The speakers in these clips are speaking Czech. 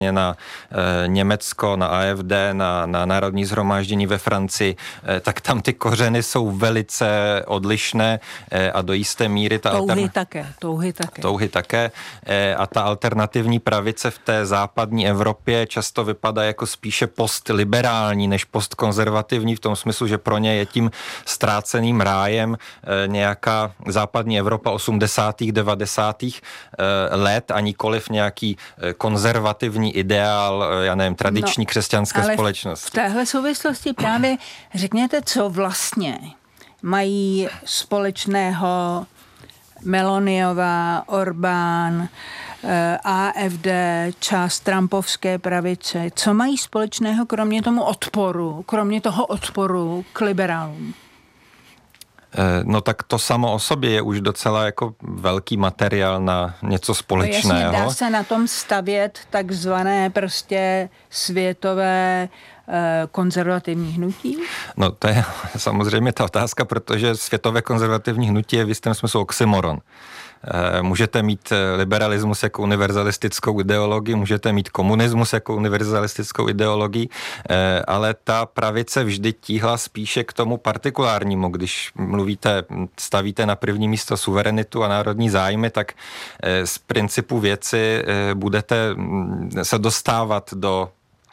na Německo, na AfD, na Národní shromáždění ve Francii, tak tam ty kořeny jsou velice odlišné a do jisté míry touhy také. A ta alternativní pravice v té západní Evropě často vypadá jako spíše postliberální než postkonzervativní v tom smyslu, že pro ně je tím ztráceným rájem nějaká západní Evropa 80. 90. let a nikoliv nějaký konzervativní ideál, já nevím, tradiční křesťanské společnosti. V téhle souvislosti právě řekněte, co vlastně mají společného Meloniová, Orbán, AfD, část trumpovské pravice. Co mají společného kromě toho odporu k liberálům? No tak to samo o sobě je už docela jako velký materiál na něco společného. No jasně, dá se na tom stavět takzvané prostě světové konzervativní hnutí? No to je samozřejmě ta otázka, protože světové konzervativní hnutí je v jistém smyslu oxymoron. Můžete mít liberalismus jako univerzalistickou ideologii, můžete mít komunismus jako univerzalistickou ideologii, ale ta pravice vždy tíhla spíše k tomu partikulárnímu. Když stavíte na první místo suverenitu a národní zájmy, tak z principu věci budete se dostávat do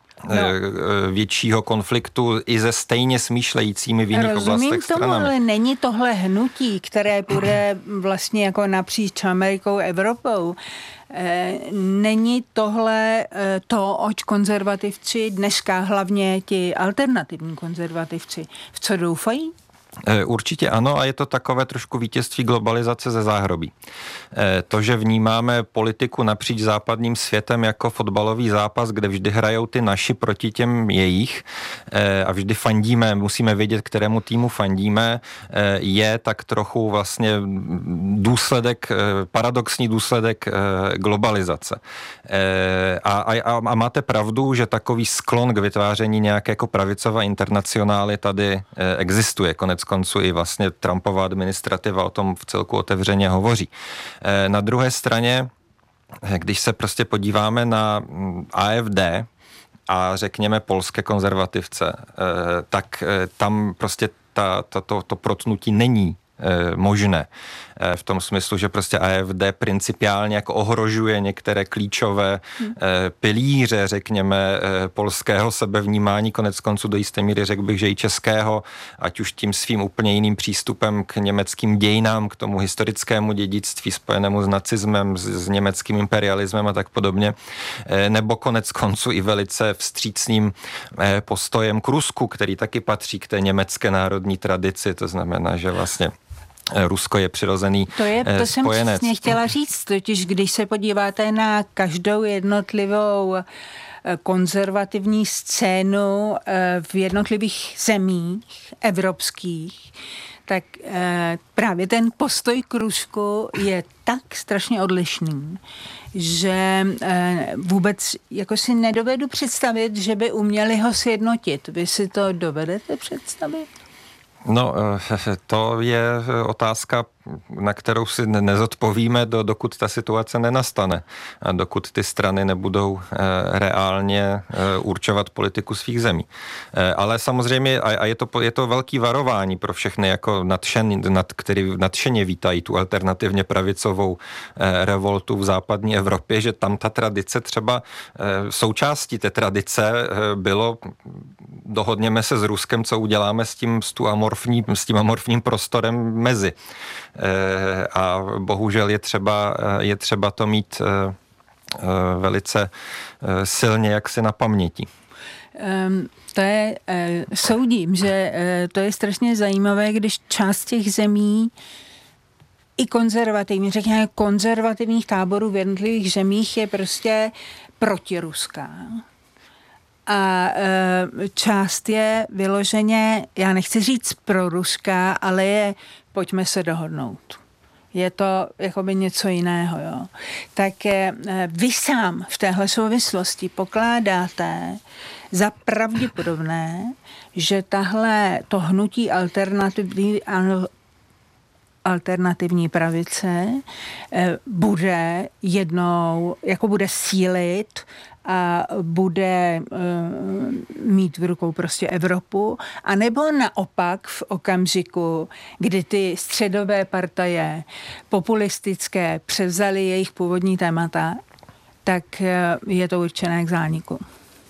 většího konfliktu i se stejně smýšlejícími v jiných oblastech stranami. Rozumím tomu, ale není tohle hnutí, které bude vlastně jako napříč Amerikou, Evropou, není tohle to, oč konzervativci dneska, hlavně ti alternativní konzervativci, v co doufají? Určitě ano a je to takové trošku vítězství globalizace ze záhrobí. To, že vnímáme politiku napříč západním světem jako fotbalový zápas, kde vždy hrajou ty naši proti těm jejich a vždy fandíme, musíme vědět, kterému týmu fandíme, je tak trochu vlastně paradoxní důsledek globalizace. A máte pravdu, že takový sklon k vytváření nějaké jako pravicové internacionály tady existuje. Konec konců i vlastně Trumpova administrativa o tom v celku otevřeně hovoří. Na druhé straně, když se prostě podíváme na AfD a řekněme polské konzervativce, tak tam prostě to protnutí není možné. V tom smyslu, že prostě AfD principiálně jako ohrožuje některé klíčové pilíře, řekněme, polského sebevnímání, konec konců do jisté míry řekl bych, že i českého, ať už tím svým úplně jiným přístupem k německým dějinám, k tomu historickému dědictví spojenému s nacismem, s německým imperialismem a tak podobně, nebo konec konců i velice vstřícným postojem k Rusku, který taky patří k té německé národní tradici, to znamená, že vlastně Rusko je přirozený to spojenec. jsem přesně chtěla říct, totiž když se podíváte na každou jednotlivou konzervativní scénu v jednotlivých zemích evropských, tak právě ten postoj k Rusku je tak strašně odlišný, že vůbec jako si nedovedu představit, že by uměli ho sjednotit. Vy si to dovedete představit? No, to je otázka, na kterou si nezodpovíme, dokud ta situace nenastane. A dokud ty strany nebudou reálně určovat politiku svých zemí. Ale samozřejmě, a je to velký varování pro všechny, jako který nadšeně vítají tu alternativně pravicovou revoltu v západní Evropě, že tam ta tradice třeba součástí té tradice bylo, dohodněme se s Ruskem, co uděláme s tím amorfním prostorem mezi. A bohužel je třeba to mít velice silně jaksi na paměti. Soudím, že to je strašně zajímavé, když část těch zemí i konzervativních táborů v jednotlivých zemích je prostě protiruská. A část je vyloženě, já nechci říct proruská, ale je pojďme se dohodnout. Je to jakoby něco jiného. Jo. Tak vy sám v téhle souvislosti pokládáte za pravděpodobné, že to hnutí alternativní pravice bude jednou, jako bude sílit a bude mít v rukou prostě Evropu, anebo naopak v okamžiku, kdy ty středové partaje populistické převzaly jejich původní témata, tak je to určené k zániku.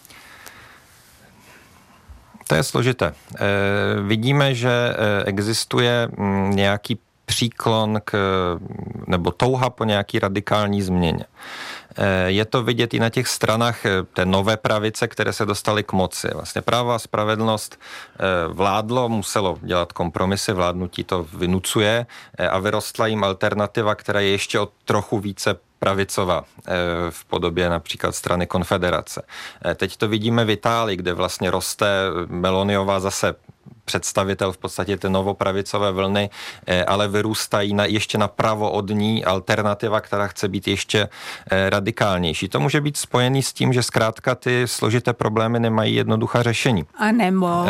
To je složité. Vidíme, že existuje nějaký příklon nebo touha po nějaký radikální změně. Je to vidět i na těch stranách té nové pravice, které se dostaly k moci. Vlastně Právo a spravedlnost vládlo, muselo dělat kompromisy, vládnutí to vynucuje a vyrostla jim alternativa, která je ještě o trochu více pravicová v podobě například strany Konfederace. Teď to vidíme v Itálii, kde vlastně roste Meloniová zase představitel v podstatě té novopravicové vlny, ale vyrůstají ještě napravo od ní alternativa, která chce být ještě radikálnější. To může být spojený s tím, že zkrátka ty složité problémy nemají jednoduchá řešení. A nebo...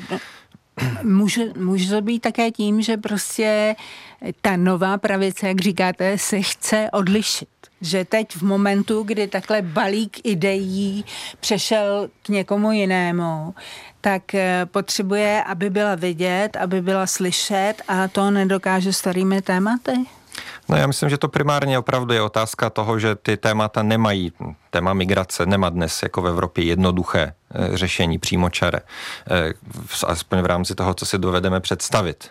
Může to být také tím, že prostě ta nová pravice, jak říkáte, se chce odlišit. Že teď v momentu, kdy takhle balík ideí přešel k někomu jinému, tak potřebuje, aby byla vidět, aby byla slyšet a to nedokáže starými tématy. No já myslím, že to primárně opravdu je otázka toho, že ty témata nemají, téma migrace nemá dnes jako v Evropě jednoduché řešení přímočare, aspoň v rámci toho, co si dovedeme představit.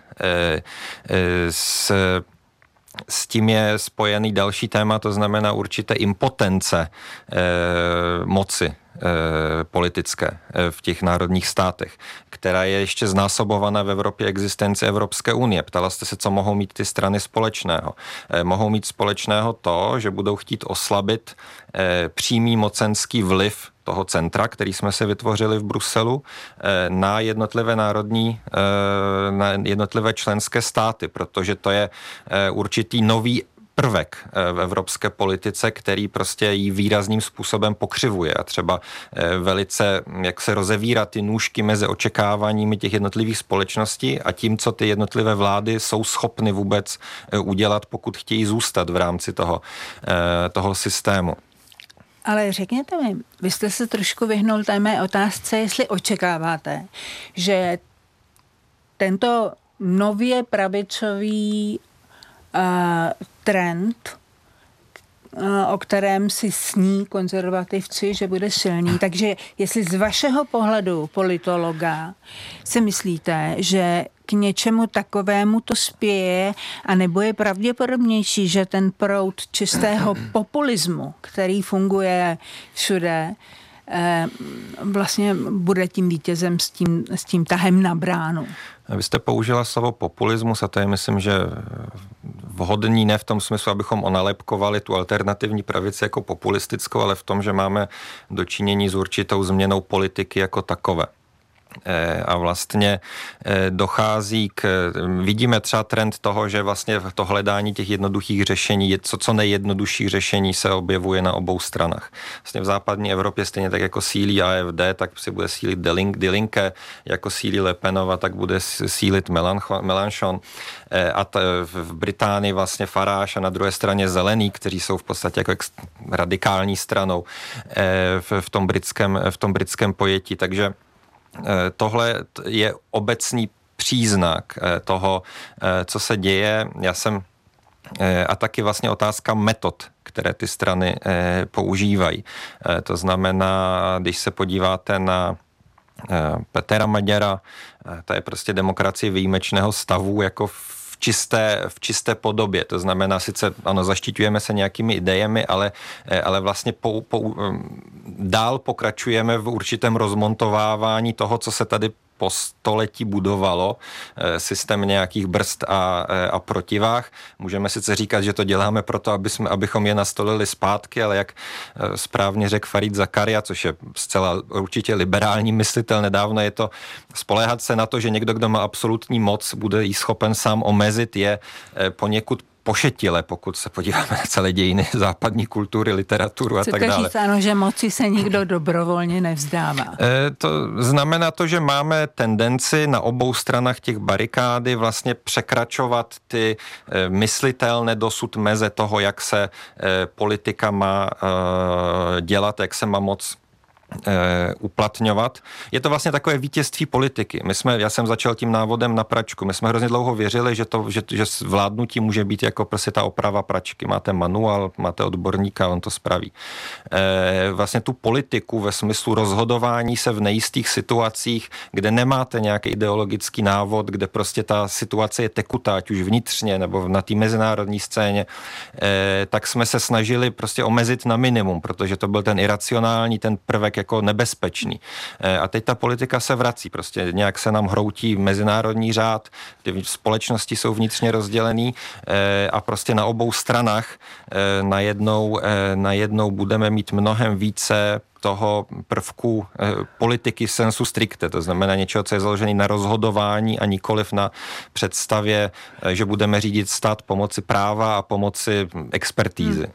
S tím je spojený další téma, to znamená určité impotence moci politické v těch národních státech, která je ještě znásobovaná v Evropě existenci Evropské unie. Ptala jste se, co mohou mít ty strany společného. Mohou mít společného to, že budou chtít oslabit přímý mocenský vliv toho centra, který jsme si vytvořili v Bruselu, na jednotlivé na jednotlivé členské státy, protože to je určitý nový prvek v evropské politice, který prostě jí výrazným způsobem pokřivuje a třeba velice, jak se rozevírat ty nůžky mezi očekáváními těch jednotlivých společností a tím, co ty jednotlivé vlády jsou schopny vůbec udělat, pokud chtějí zůstat v rámci toho systému. Ale řekněte mi, vy jste se trošku vyhnul té mé otázce, jestli očekáváte, že tento nově pravicový trend, o kterém si sní konzervativci, že bude silný. Takže jestli z vašeho pohledu politologa si myslíte, že k něčemu takovému to spěje, anebo je pravděpodobnější, že ten proud čistého populismu, který funguje všude, vlastně bude tím vítězem s tím tahem na bránu. Vy jste použila slovo populismus a to je, myslím, že vhodný ne v tom smyslu, abychom onalepkovali tu alternativní pravici jako populistickou, ale v tom, že máme dočinění s určitou změnou politiky jako takové. A vlastně vidíme třeba trend toho, že vlastně to hledání těch jednoduchých řešení, co nejjednodušších řešení se objevuje na obou stranách. Vlastně v západní Evropě stejně tak jako sílí AfD, tak si bude sílit Die Linke, jako sílí Le Penova, tak bude sílit Mélenchon. A v Británii vlastně Farage a na druhé straně Zelený, kteří jsou v podstatě jako radikální stranou v tom britském pojetí. Takže tohle je obecný příznak toho, co se děje. A taky vlastně otázka metod, které ty strany používají. To znamená, když se podíváte na Petera Maďara, to je prostě demokracie výjimečného stavu, jako v čisté podobě. To znamená, sice ano, zaštiťujeme se nějakými idejemi, ale vlastně dál pokračujeme v určitém rozmontovávání toho, co se tady po století budovalo, systém nějakých brzd a protivách. Můžeme sice říkat, že to děláme proto, abychom je nastolili zpátky, ale jak správně řekl Farid Zakaria, což je zcela určitě liberální myslitel nedávno, je to spoléhat se na to, že někdo, kdo má absolutní moc, bude jí schopen sám omezit, je poněkud pošetile, pokud se podíváme na celé dějiny západní kultury, literaturu a tak dále. Chcete říct, ano, že moci se nikdo dobrovolně nevzdává. To znamená to, že máme tendenci na obou stranách těch barikády vlastně překračovat ty myslitelné dosud meze toho, jak se politika má dělat, jak se má moc uplatňovat. Je to vlastně takové vítězství politiky. Já jsem začal tím návodem na pračku. My jsme hrozně dlouho věřili, že vládnutí může být jako prostě ta oprava pračky. Máte manuál, máte odborníka, on to spraví. Vlastně tu politiku ve smyslu rozhodování se v nejistých situacích, kde nemáte nějaký ideologický návod, kde prostě ta situace je tekutá, ať už vnitřně nebo na té mezinárodní scéně, tak jsme se snažili prostě omezit na minimum, protože to byl ten iracionální, ten prvek jako nebezpečný. A teď ta politika se vrací, prostě nějak se nám hroutí mezinárodní řád, ty společnosti jsou rozdělený a prostě na obou stranách najednou budeme mít mnohem více toho prvku politiky sensu stricte, to znamená něčeho, co je založené na rozhodování a nikoliv na představě, že budeme řídit stát pomocí práva a pomocí expertízy.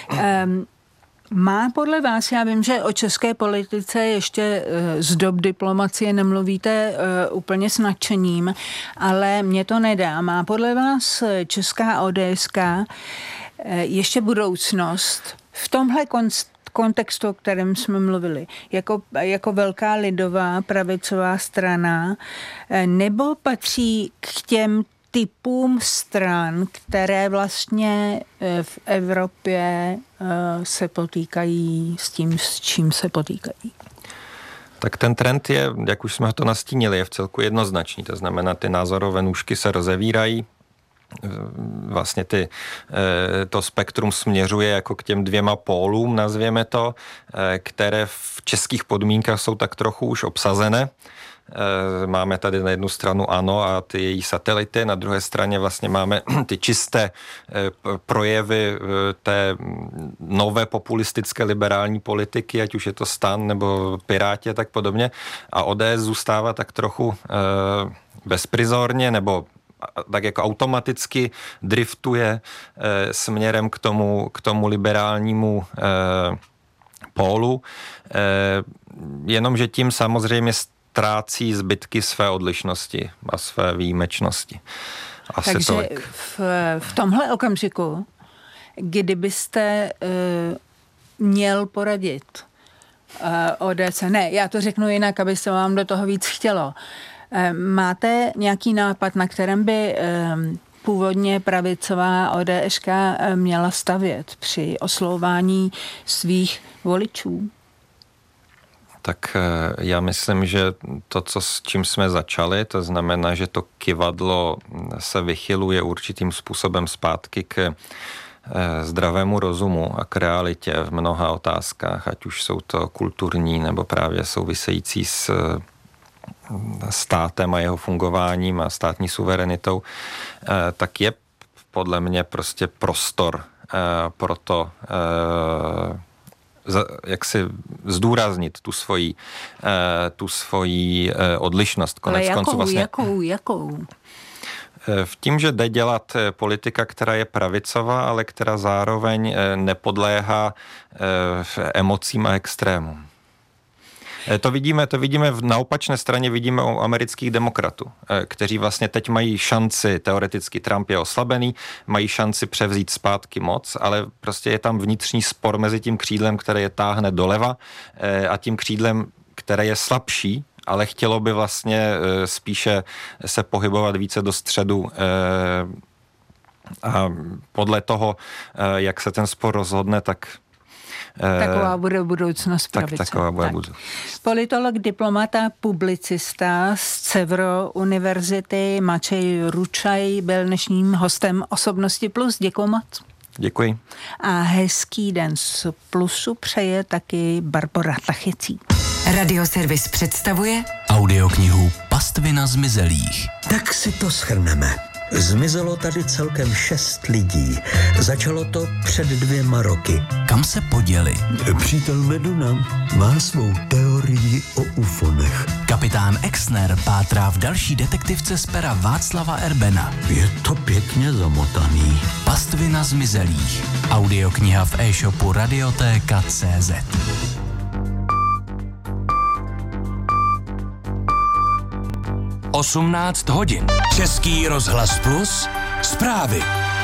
Má podle vás, já vím, že o české politice ještě z dob diplomacie nemluvíte úplně s nadšením, ale mě to nedá. Má podle vás česká ODSK ještě budoucnost v tomhle kontextu, o kterém jsme mluvili, jako velká lidová pravicová strana, nebo patří k těm typům stran, které vlastně v Evropě se potýkají s tím, s čím se potýkají? Tak ten trend je, jak už jsme to nastínili, je vcelku jednoznačný. To znamená, ty názorové nůžky se rozevírají. Vlastně to spektrum směřuje jako k těm dvěma pólům, nazvěme to, které v českých podmínkách jsou tak trochu už obsazené. Máme tady na jednu stranu ANO a ty její satelity, na druhé straně vlastně máme ty čisté projevy té nové populistické liberální politiky, ať už je to STAN nebo Piráti a tak podobně. A ODS zůstává tak trochu bezprizorně nebo tak jako automaticky driftuje směrem k tomu liberálnímu pólu, jenomže tím samozřejmě ztrácí zbytky své odlišnosti a své výjimečnosti. Asi takže tolik. V tomhle okamžiku, kdybyste měl poradit ODS, ne, já to řeknu jinak, aby se vám do toho víc chtělo. Máte nějaký nápad, na kterém by původně pravicová ODSK měla stavět při oslovování svých voličů? Tak já myslím, že to, s čím jsme začali, to znamená, že to kyvadlo se vychyluje určitým způsobem zpátky k zdravému rozumu a k realitě v mnoha otázkách, ať už jsou to kulturní nebo právě související s státem a jeho fungováním a státní suverenitou, tak je podle mě prostě prostor pro to, jak si zdůraznit tu svoji odlišnost. Ale jakou? V tím, že jde dělat politika, která je pravicová, ale která zároveň nepodléhá emocím a extrémům. To vidíme na opačné straně, vidíme u amerických demokratů, kteří vlastně teď mají šanci, teoreticky Trump je oslabený, mají šanci převzít zpátky moc, ale prostě je tam vnitřní spor mezi tím křídlem, které je táhne doleva a tím křídlem, které je slabší, ale chtělo by vlastně spíše se pohybovat více do středu a podle toho, jak se ten spor rozhodne, tak taková bude budoucnost pravice. Taková bude budoucnost. Politolog, diplomata, publicista z Cevro univerzity Mačej Ručaj byl dnešním hostem Osobnosti Plus. Děkuji moc. Děkuji. A hezký den z Plusu přeje taky Barbora Tachecí. Radioservis představuje audioknihu Pastvina zmizelých. Tak si to shrneme. Zmizelo tady celkem 6 lidí. Začalo to před 2 roky. Kam se poděli? Přítel Meduna má svou teorii o ufonech. Kapitán Exner pátrá v další detektivce z pera Václava Erbena. Je to pěkně zamotaný. Pastvina zmizelých. Audiokniha v e-shopu Radiotéka.cz. 18 hodin. Český rozhlas Plus. Zprávy.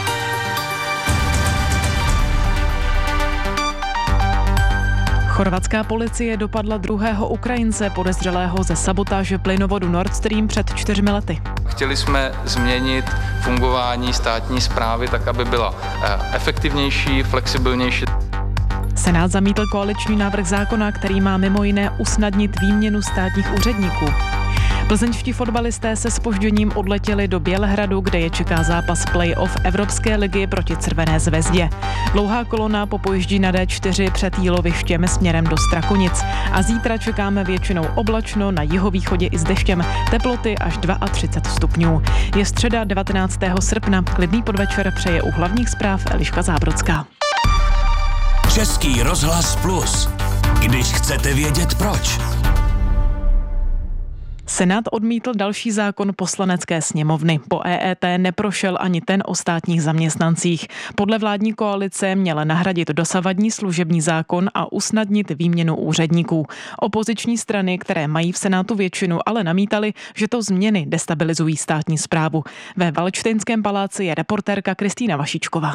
Chorvatská policie dopadla druhého Ukrajince podezřelého ze sabotáže plynovodu Nord Stream před 4 lety. Chtěli jsme změnit fungování státní správy tak, aby byla efektivnější, flexibilnější. Senát zamítl koaliční návrh zákona, který má mimo jiné usnadnit výměnu státních úředníků. Plzeňští fotbalisté se zpožděním odletěli do Bělehradu, kde je čeká zápas play-off Evropské ligy proti Crvené zvezdě. Dlouhá kolona popojíždí na D4 před jílovištěm směrem do Strakonic a zítra čekáme většinou oblačno, na jihovýchodě i s deštěm, teploty až 32 stupňů. Je středa 19. srpna, klidný podvečer přeje u hlavních zpráv Eliška Zábrodská. Český rozhlas Plus. Když chcete vědět proč. Senát odmítl další zákon Poslanecké sněmovny. Po EET neprošel ani ten o státních zaměstnancích. Podle vládní koalice měl nahradit dosavadní služební zákon a usnadnit výměnu úředníků. Opoziční strany, které mají v Senátu většinu, ale namítali, že to změny destabilizují státní správu. Ve Valdštejnském paláci je reportérka Kristýna Vašičková.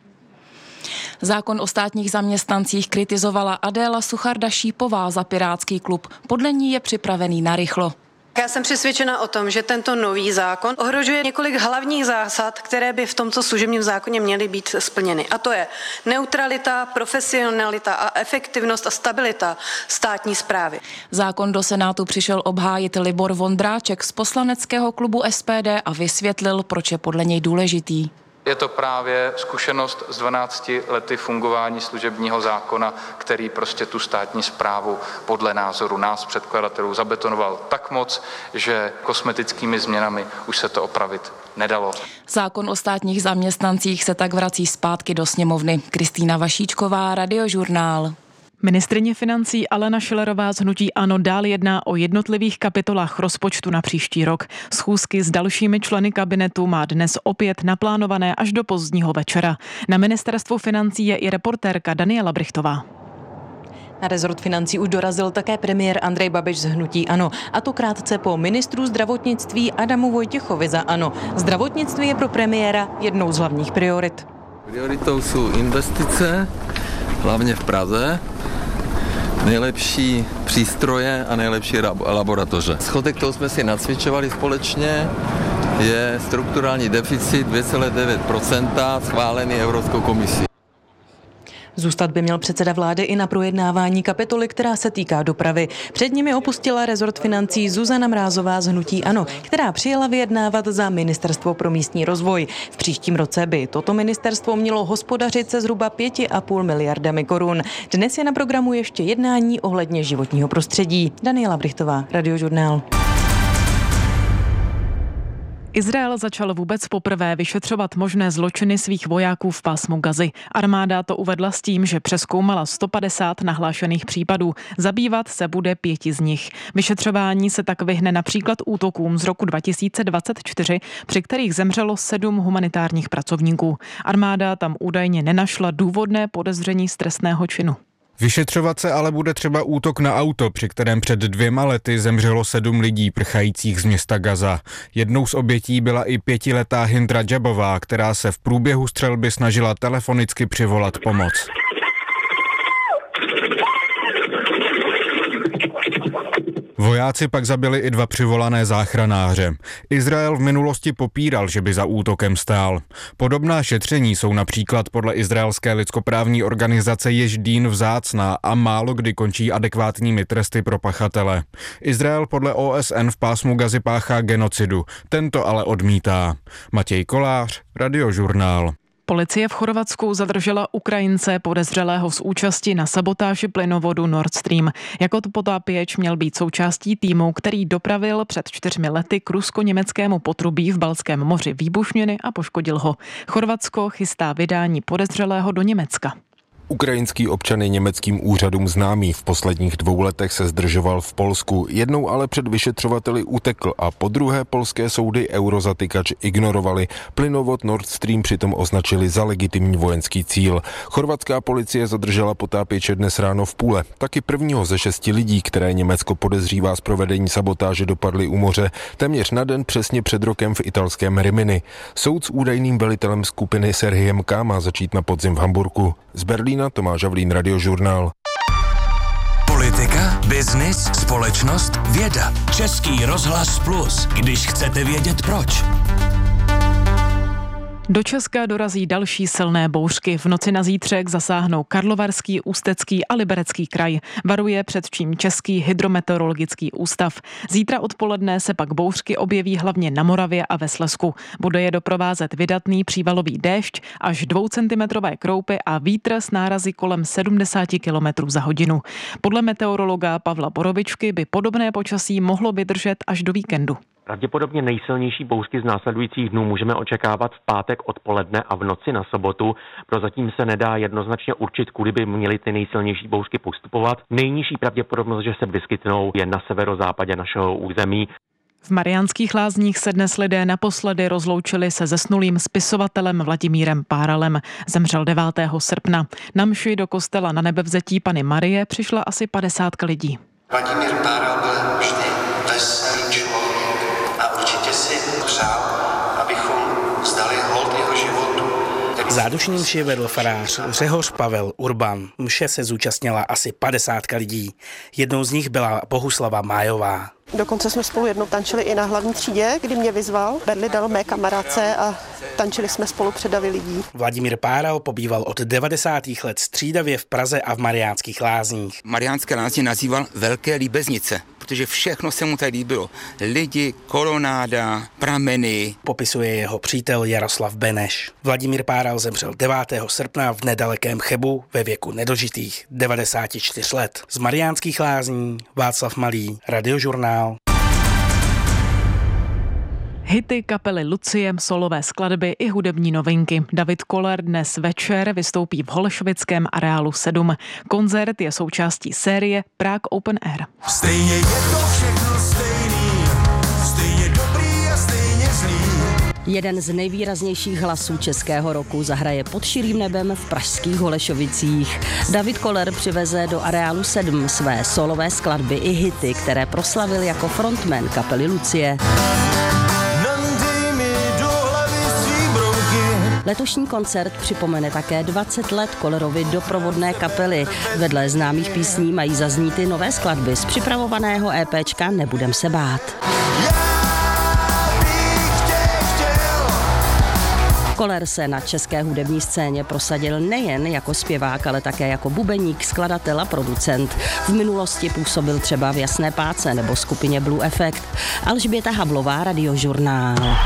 Zákon o státních zaměstnancích kritizovala Adéla Sucharda-Šípová za Pirátský klub. Podle ní je připravený narychlo. Já jsem přesvědčena o tom, že tento nový zákon ohrožuje několik hlavních zásad, které by v tomto služebním zákoně měly být splněny. A to je neutralita, profesionalita a efektivnost a stabilita státní správy. Zákon do Senátu přišel obhájit Libor Vondráček z poslaneckého klubu SPD a vysvětlil, proč je podle něj důležitý. Je to právě zkušenost z 12 lety fungování služebního zákona, který prostě tu státní správu podle názoru nás předkladatelů zabetonoval tak moc, že kosmetickými změnami už se to opravit nedalo. Zákon o státních zaměstnancích se tak vrací zpátky do sněmovny. Kristýna Vašíčková, Radiožurnál. Ministryně financí Alena Schillerová z hnutí ANO dál jedná o jednotlivých kapitolách rozpočtu na příští rok. Schůzky s dalšími členy kabinetu má dnes opět naplánované až do pozdního večera. Na ministerstvu financí je i reportérka Daniela Brichtová. Na rezort financí už dorazil také premiér Andrej Babiš z hnutí ANO, a to krátce po ministru zdravotnictví Adamu Vojtěchovi za ANO. Zdravotnictví je pro premiéra jednou z hlavních priorit. Prioritou jsou investice, hlavně v Praze, nejlepší přístroje a nejlepší laboratoře. Schodek, toho jsme si nacvičovali společně, je strukturální deficit 2,9% schválený Evropskou komisí. Zůstat by měl předseda vlády i na projednávání kapitoly, která se týká dopravy. Před nimi opustila rezort financí Zuzana Mrázová z hnutí ANO, která přijela vyjednávat za Ministerstvo pro místní rozvoj. V příštím roce by toto ministerstvo mělo hospodařit se zhruba 5,5 miliardami korun. Dnes je na programu ještě jednání ohledně životního prostředí. Daniela Brichtová, Radiožurnál. Izrael začal vůbec poprvé vyšetřovat možné zločiny svých vojáků v pásmu Gazy. Armáda to uvedla s tím, že přezkoumala 150 nahlášených případů. Zabývat se bude 5 z nich. Vyšetřování se tak vyhne například útokům z roku 2024, při kterých zemřelo 7 humanitárních pracovníků. Armáda tam údajně nenašla důvodné podezření z trestného činu. Vyšetřovat se ale bude třeba útok na auto, při kterém před 2 lety zemřelo 7 lidí prchajících z města Gaza. Jednou z obětí byla i 5letá Hind Radžabová, která se v průběhu střelby snažila telefonicky přivolat pomoc. Vojáci pak zabili i 2 přivolané záchranáře. Izrael v minulosti popíral, že by za útokem stál. Podobná šetření jsou například podle izraelské lidskoprávní organizace Ježdín vzácná a málo kdy končí adekvátními tresty pro pachatele. Izrael podle OSN v pásmu Gazy páchá genocidu, tento ale odmítá. Matěj Kolář, Radiožurnál. Policie v Chorvatsku zadržela Ukrajince podezřelého z účasti na sabotáži plynovodu Nord Stream. Jako potápěč měl být součástí týmu, který dopravil před 4 lety k rusko-německému potrubí v Baltském moři výbušniny a poškodil ho. Chorvatsko chystá vydání podezřelého do Německa. Ukrajinský občan je německým úřadům známý. V posledních 2 letech se zdržoval v Polsku. Jednou ale před vyšetřovateli utekl a podruhé polské soudy eurozatykač ignorovali. Plynovod Nord Stream přitom označili za legitimní vojenský cíl. Chorvatská policie zadržela potápěče dnes ráno v Pule. Taky prvního ze 6 lidí, které Německo podezřívá z provedení sabotáže, dopadli u moře. Téměř na den přesně před rokem v italském Rimini. Soud s údajným velitelem skupiny Serhiem K. má začít na podzim v Hamburku. Z Berlína Tomáš Havlín, Radiožurnál. Politika, biznis, společnost, věda. Český rozhlas Plus, když chcete vědět proč. Do Česka dorazí další silné bouřky. V noci na zítřek zasáhnou Karlovarský, Ústecký a Liberecký kraj. Varuje před čím Český hydrometeorologický ústav. Zítra odpoledne se pak bouřky objeví hlavně na Moravě a ve Slezsku. Bude je doprovázet vydatný přívalový déšť, až 2centimetrové kroupy a vítr s nárazy kolem 70 km za hodinu. Podle meteorologa Pavla Borovičky by podobné počasí mohlo vydržet až do víkendu. Pravděpodobně nejsilnější bouřky z následujících dnů můžeme očekávat v pátek odpoledne a v noci na sobotu. Prozatím se nedá jednoznačně určit, kudy by měly ty nejsilnější bouřky postupovat. Nejnižší pravděpodobnost, že se vyskytnou, je na severozápadě našeho území. V Mariánských Lázních se dnes lidé naposledy rozloučili se zesnulým spisovatelem Vladimírem Páralem. Zemřel 9. srpna. Na mši do kostela Na Nebevzetí Panny Marie přišla asi 50 lidí. Vladimír Páral byl vždy veselý člověk a určitě si přál, abychom vzdali hold jeho životu. Zádušní mši vedl farář Řehoř Pavel Urban. Mše se zúčastnila asi 50 lidí. Jednou z nich byla Bohuslava Májová. Dokonce jsme spolu jednou tančili i na hlavní třídě, kdy mě vyzval. Berli dal mé kamarádce a tančili jsme spolu před davy lidí. Vladimír Páral pobýval od 90. let střídavě v Praze a v Mariánských Lázních. Mariánské Lázně nazýval Velké líbeznice, protože všechno se mu tady líbilo. Lidi, kolonáda, prameny. Popisuje jeho přítel Jaroslav Beneš. Vladimír Páral zemřel 9. srpna v nedalekém Chebu ve věku nedožitých 94 let. Z Mariánských Lázní Václav Malý, Radiožurnál. Hity kapely Lucie, solové skladby i hudební novinky. David Koller dnes večer vystoupí v Holešovickém areálu 7. Koncert je součástí série Prague Open Air. Stejně je to všechno stejný, stejně dobrý a stejně zlý. Jeden z nejvýraznějších hlasů českého roku zahraje pod širým nebem v pražských Holešovicích. David Koller přiveze do areálu 7 své solové skladby i hity, které proslavil jako frontman kapely Lucie. Letošní koncert připomene také 20 let Kollerovy doprovodné kapely. Vedle známých písní mají zaznít i nové skladby z připravovaného EPčka Nebudem se bát. Koller se na české hudební scéně prosadil nejen jako zpěvák, ale také jako bubeník, skladatel a producent. V minulosti působil třeba v Jasné páce nebo skupině Blue Effect. Alžběta Havlová, Radiožurnál.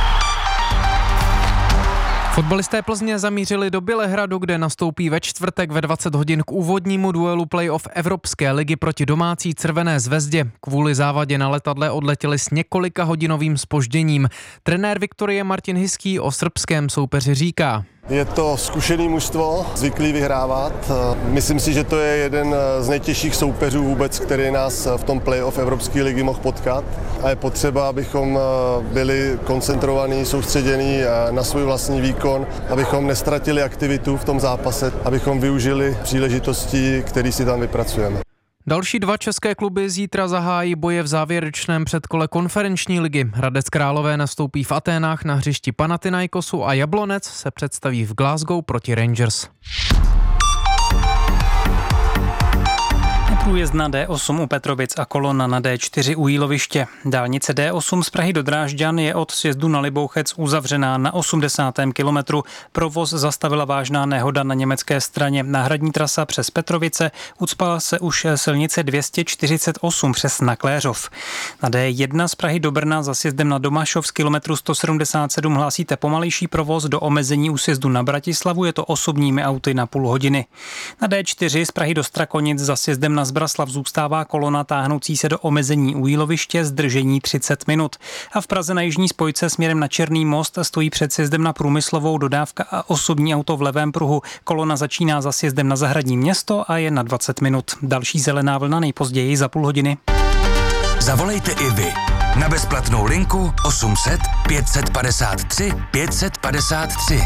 Fotbalisté Plzně zamířili do Bělehradu, kde nastoupí ve čtvrtek ve 20 hodin k úvodnímu duelu playoff Evropské ligy proti domácí Crvené zvezdě. Kvůli závadě na letadle odletěli s několika hodinovým zpožděním. Trenér Viktorie Martin Hiský o srbském soupeři říká: Je to zkušený mužstvo, zvyklý vyhrávat. Myslím si, že to je jeden z nejtěžších soupeřů vůbec, který nás v tom playoff Evropské ligy mohl potkat. A je potřeba, abychom byli koncentrovaní, soustředění na svůj vlastní výkon, abychom nestratili aktivitu v tom zápase, abychom využili příležitosti, které si tam vypracujeme. Další 2 české kluby zítra zahájí boje v závěrečném předkole konferenční ligy. Hradec Králové nastoupí v Aténách na hřišti Panathinaikosu a Jablonec se představí v Glasgow proti Rangers. Neprůjezdná D8 u Petrovic a kolona na D4 u Jíloviště. Dálnice D8 z Prahy do Drážďan je od sjezdu na Libouchec uzavřená na 80. kilometru. Provoz zastavila vážná nehoda na německé straně. Náhradní trasa přes Petrovice ucpala se už silnice 248 přes Nakléřov. Na D1 z Prahy do Brna za sjezdem na Domašov z kilometru 177 hlásíte pomalejší provoz do omezení u sjezdu na Bratislavu, je to osobními auty na půl hodiny. Na D4 z Prahy do Strakonic za sjezdem na Zbraslav zůstává kolona táhnoucí se do omezení u Jíloviště, zdržení 30 minut. A v Praze na jižní spojce směrem na Černý most stojí před sjezdem na Průmyslovou dodávka a osobní auto v levém pruhu. Kolona začíná za sjezdem na Zahradní Město a je na 20 minut. Další zelená vlna nejpozději za půl hodiny. Zavolejte i vy na bezplatnou linku 800 553 553.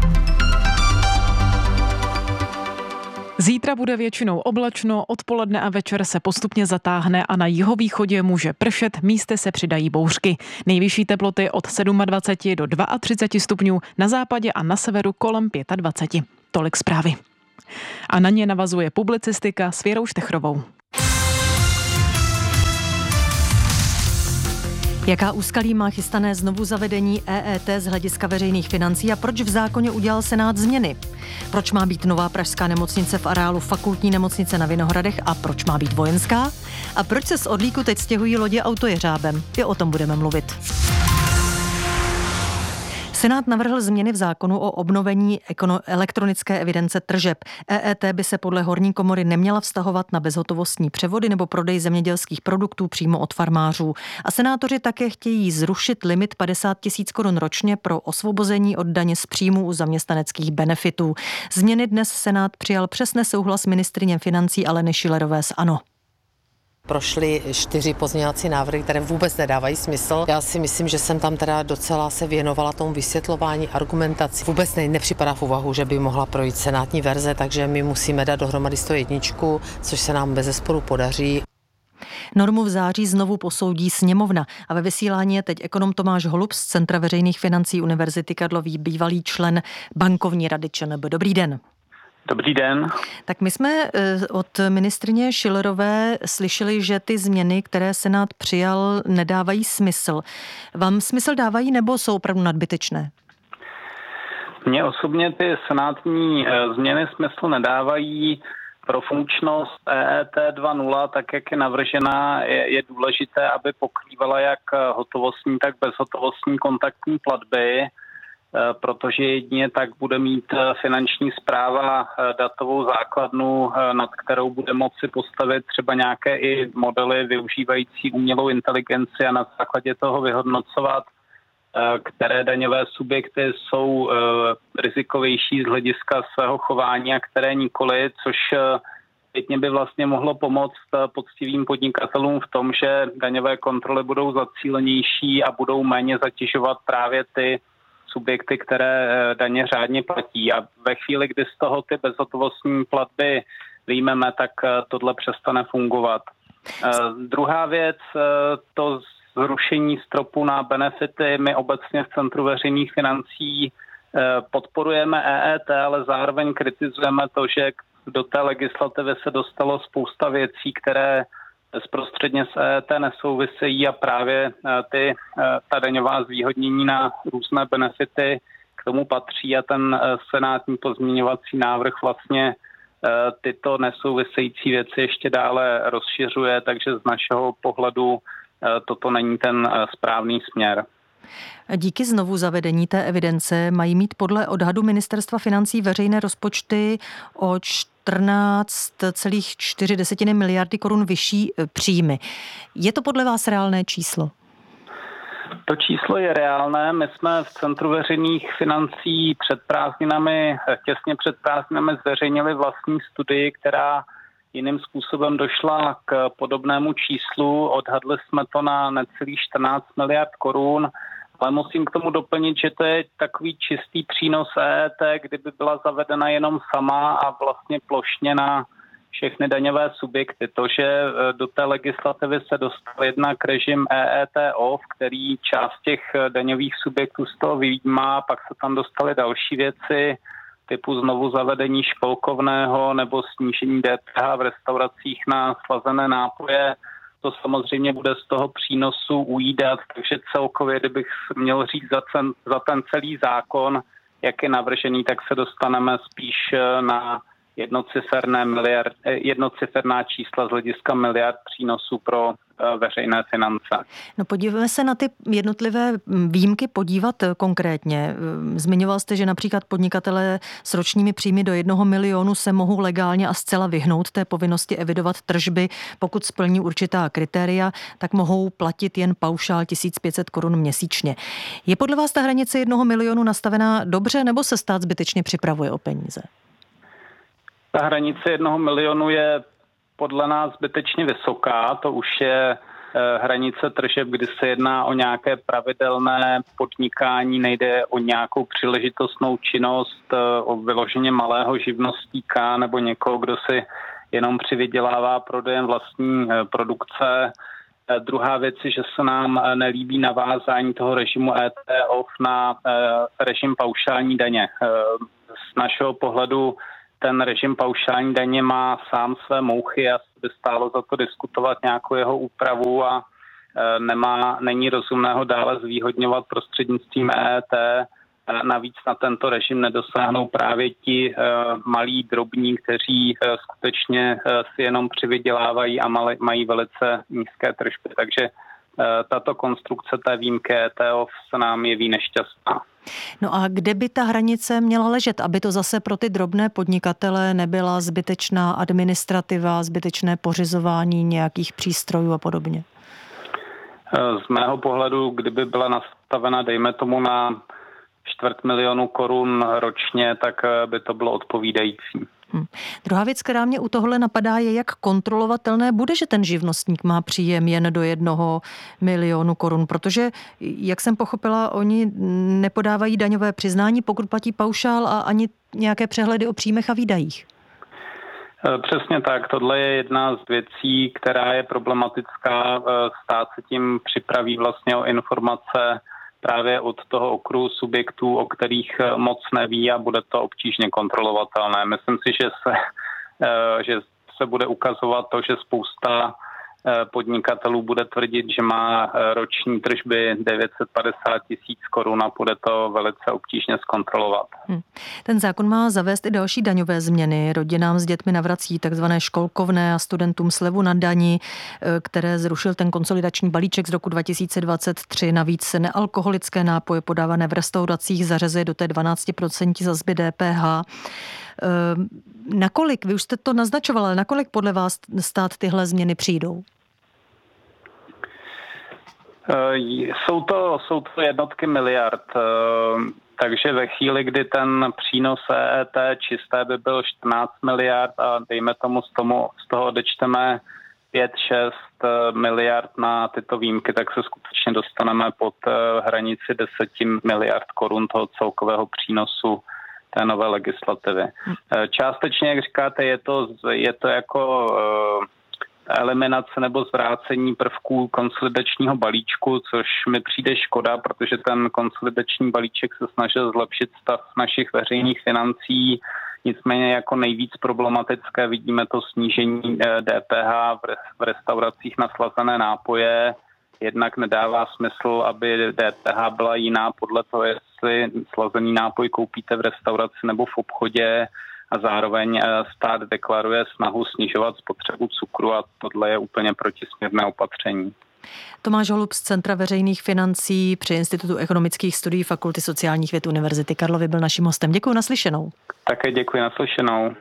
Zítra bude většinou oblačno, odpoledne a večer se postupně zatáhne a na jihovýchodě může pršet, místy se přidají bouřky. Nejvyšší teploty od 27 do 32 stupňů, na západě a na severu kolem 25. Tolik zprávy. A na ně navazuje publicistika s Věrou Štechrovou. Jaká úskalí má chystané znovu zavedení EET z hlediska veřejných financí a proč v zákoně udělal Senát změny? Proč má být nová pražská nemocnice v areálu fakultní nemocnice na Vinohradech a proč má být vojenská? A proč se z Odlíku teď stěhují lodě autojeřábem? I o tom budeme mluvit. Senát navrhl změny v zákonu o obnovení elektronické evidence tržeb. EET by se podle horní komory neměla vztahovat na bezhotovostní převody nebo prodej zemědělských produktů přímo od farmářů. A senátoři také chtějí zrušit limit 50 000 korun ročně pro osvobození od daně z příjmu u zaměstnaneckých benefitů. Změny dnes Senát přijal přes nesouhlas ministryně financí Aleny Schillerové z ANO. Prošly 4 pozměňovací návrhy, které vůbec nedávají smysl. Já si myslím, že jsem tam teda docela se věnovala tomu vysvětlování, argumentaci. Vůbec nepřipadá v úvahu, že by mohla projít senátní verze, takže my musíme dát dohromady 101, což se nám bezesporu podaří. Normu v září znovu posoudí sněmovna a ve vysílání je teď ekonom Tomáš Holub z Centra veřejných financí Univerzity Karlovy, bývalý člen bankovní rady ČNB. Dobrý den. Dobrý den. Tak my jsme od ministryně Schillerové slyšeli, že ty změny, které Senát přijal, nedávají smysl. Vám smysl dávají nebo jsou opravdu nadbytečné? Mně osobně ty senátní změny smysl nedávají. Pro funkčnost EET 2.0, tak jak je navržená, je důležité, aby pokrývala jak hotovostní, tak bezhotovostní kontaktní platby, protože jedině tak bude mít finanční správa datovou základnu, nad kterou bude moci postavit třeba nějaké i modely využívající umělou inteligenci a na základě toho vyhodnocovat, které daňové subjekty jsou rizikovější z hlediska svého chování a které nikoli, což zpětně by vlastně mohlo pomoct poctivým podnikatelům v tom, že daňové kontroly budou zacílenější a budou méně zatěžovat právě ty subjekty, které daně řádně platí. A ve chvíli, kdy z toho ty bezhotovostní platby vyjmeme, tak tohle přestane fungovat. Druhá věc, to zrušení stropu na benefity. My obecně v Centru veřejných financí podporujeme EET, ale zároveň kritizujeme to, že do té legislativy se dostalo spousta věcí, které bezprostředně s EET nesouvisejí a právě ta daňová zvýhodnění na různé benefity k tomu patří a ten senátní pozměňovací návrh vlastně tyto nesouvisející věci ještě dále rozšiřuje, takže z našeho pohledu toto není ten správný směr. Díky znovu zavedení té evidence mají mít podle odhadu Ministerstva financí veřejné rozpočty o 14,4 miliardy korun vyšší příjmy. Je to podle vás reálné číslo? To číslo je reálné. My jsme v Centru veřejných financí těsně před prázdninami zveřejnili vlastní studii, která jiným způsobem došla k podobnému číslu. Odhadli jsme to na necelých 14 miliard korun, ale musím k tomu doplnit, že to je takový čistý přínos EET, kdyby byla zavedena jenom sama a vlastně plošně na všechny daňové subjekty. To, že do té legislativy se dostal jednak režim EET-OFF, který část těch daňových subjektů z toho vyjímá, pak se tam dostaly další věci, typu znovu zavedení školkovného nebo snížení DPH v restauracích na slazené nápoje, to samozřejmě bude z toho přínosu ujídat, takže celkově, kdybych měl říct za ten celý zákon, jak je navržený, tak se dostaneme spíš na jednociferná čísla z hlediska miliard přínosů pro veřejné finance. No podívejme se na ty jednotlivé výjimky podívat konkrétně. Zmiňoval jste, že například podnikatelé s ročními příjmy do 1 milionu se mohou legálně a zcela vyhnout té povinnosti evidovat tržby. Pokud splní určitá kritéria, tak mohou platit jen paušál 1500 korun měsíčně. Je podle vás ta hranice 1 milionu nastavená dobře, nebo se stát zbytečně připravuje o peníze? Ta hranice 1 milionu je podle nás zbytečně vysoká. To už je hranice tržeb, kdy se jedná o nějaké pravidelné podnikání, nejde o nějakou příležitostnou činnost, o vyloženě malého živnostníka nebo někoho, kdo si jenom přivydělává prodejem vlastní produkce. Druhá věc je, že se nám nelíbí navázání toho režimu ET-off na režim paušální daně. Z našeho pohledu ten režim paušální daně má sám své mouchy a by stálo za to diskutovat nějakou jeho úpravu a není rozumné ho dále zvýhodňovat prostřednictvím EET. Navíc na tento režim nedosáhnou právě ti malí drobní, kteří skutečně si jenom přivydělávají a mají velice nízké tržby. Takže tato konstrukce té výjimky ET-off se nám jeví nešťastná. No a kde by ta hranice měla ležet, aby to zase pro ty drobné podnikatele nebyla zbytečná administrativa, zbytečné pořizování nějakých přístrojů a podobně? Z mého pohledu, kdyby byla nastavena, dejme tomu, na 250 000 korun ročně, tak by to bylo odpovídající. Druhá věc, která mě u tohle napadá, je, jak kontrolovatelné bude, že ten živnostník má příjem jen do 1 milionu korun, protože, jak jsem pochopila, oni nepodávají daňové přiznání, pokud platí paušál a ani nějaké přehledy o příjmech a výdajích. Přesně tak, tohle je jedna z věcí, která je problematická. Stát se tím připraví vlastně o informace právě od toho okruhu subjektů, o kterých moc neví a bude to obtížně kontrolovatelné. Myslím si, že se bude ukazovat to, že spousta podnikatelů bude tvrdit, že má roční tržby 950 000 korun a bude to velice obtížně zkontrolovat. Ten zákon má zavést i další daňové změny. Rodinám s dětmi navrací takzvané školkovné a studentům slevu na dani, které zrušil ten konsolidační balíček z roku 2023. Navíc se nealkoholické nápoje podávané v restauracích zařazuje do té 12% sazby DPH. Nakolik, vy už jste to naznačovala, ale nakolik podle vás stát tyhle změny přijdou? Jsou to jednotky miliard, takže ve chvíli, kdy ten přínos EET čisté by byl 14 miliard a dejme tomu z toho odečteme 5-6 miliard na tyto výjimky, tak se skutečně dostaneme pod hranici 10 miliard korun toho celkového přínosu té nové legislativy. Částečně, jak říkáte, je to jako eliminace nebo zvrácení prvků konsolidačního balíčku, což mi přijde škoda, protože ten konsolidační balíček se snažil zlepšit stav našich veřejných financí. Nicméně jako nejvíc problematické vidíme to snížení DPH v restauracích na slazené nápoje. Jednak nedává smysl, aby DPH byla jiná podle toho, jestli slazený nápoj koupíte v restauraci nebo v obchodě, a zároveň stát deklaruje snahu snižovat spotřebu cukru a tohle je úplně protisměrné opatření. Tomáš Holub z Centra veřejných financí při Institutu ekonomických studií Fakulty sociálních věd Univerzity Karlovy byl naším hostem. Děkuji, naslyšenou. Také děkuji, naslyšenou.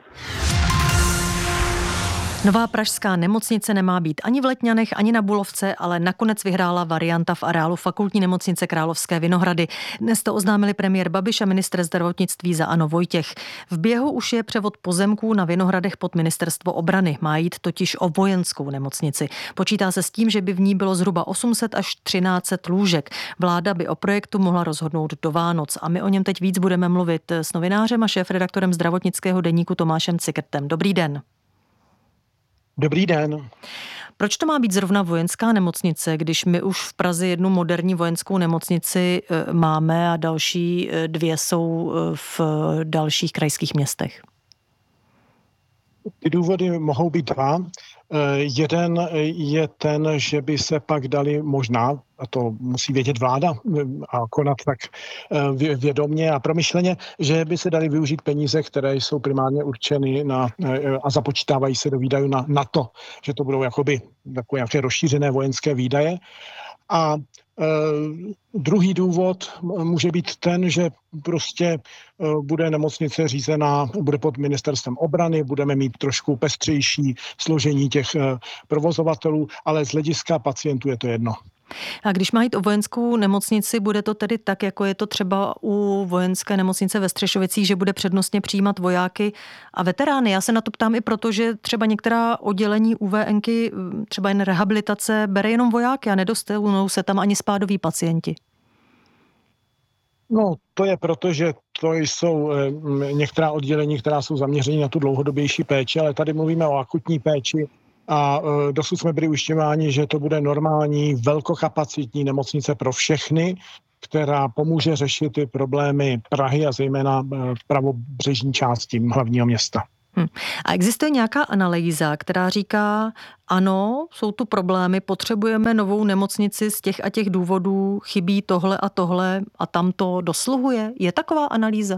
Nová pražská nemocnice nemá být ani v Letňanech, ani na Bulovce, ale nakonec vyhrála varianta v areálu Fakultní nemocnice Královské Vinohrady. Dnes to oznámili premiér Babiš a ministr zdravotnictví za ANO Vojtěch. V běhu už je převod pozemků na Vinohradech pod ministerstvo obrany. Má jít totiž o vojenskou nemocnici. Počítá se s tím, že by v ní bylo zhruba 800 až 1300 lůžek. Vláda by o projektu mohla rozhodnout do Vánoc. A my o něm teď víc budeme mluvit s novinářem a šéfredaktorem zdravotnického deníku Tomášem Cikertem. Dobrý den. Dobrý den. Proč to má být zrovna vojenská nemocnice, když my už v Praze jednu moderní vojenskou nemocnici máme a další 2 jsou v dalších krajských městech? Ty důvody mohou být 2. Jeden je ten, že by se pak dali možná, a to musí vědět vláda a konat tak vědomně a promyšleně, že by se dali využít peníze, které jsou primárně určeny a započítávají se do výdajů na to, že to budou jakoby takové nějaké rozšířené vojenské výdaje. A druhý důvod může být ten, že prostě bude nemocnice řízená, bude pod ministerstvem obrany, budeme mít trošku pestřejší složení těch provozovatelů, ale z hlediska pacientů je to jedno. A když má jít o vojenskou nemocnici, bude to tedy tak, jako je to třeba u vojenské nemocnice ve Střešovicích, že bude přednostně přijímat vojáky a veterány? Já se na to ptám i proto, že třeba některá oddělení UVNky, třeba jen rehabilitace, bere jenom vojáky a nedostanou se tam ani spádoví pacienti. No, to je proto, že to jsou některá oddělení, která jsou zaměřeny na tu dlouhodobější péči, ale tady mluvíme o akutní péči. A dosud jsme byli ujišťováni, že to bude normální velkokapacitní nemocnice pro všechny, která pomůže řešit ty problémy Prahy a zejména pravobřežní části hlavního města. A existuje nějaká analýza, která říká, ano, jsou tu problémy, potřebujeme novou nemocnici z těch a těch důvodů, chybí tohle a tam to dosluhuje? Je taková analýza?